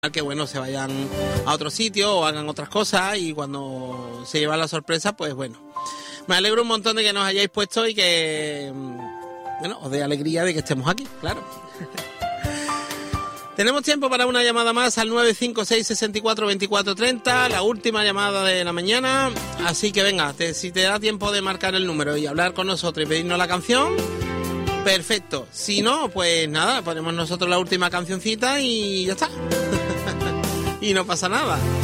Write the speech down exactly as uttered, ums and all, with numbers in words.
que bueno, se vayan a otro sitio o hagan otras cosas y cuando se llevan la sorpresa, pues bueno. Me alegro un montón de que nos hayáis puesto y que, bueno, os dé alegría de que estemos aquí, claro. Tenemos tiempo para una llamada más al nueve cinco seis, seis cuatro, dos cuatro tres cero, la última llamada de la mañana. Así que venga, te, si te da tiempo de marcar el número y hablar con nosotros y pedirnos la canción, perfecto. Si no, pues nada, ponemos nosotros la última cancioncita y ya está. Y no pasa nada.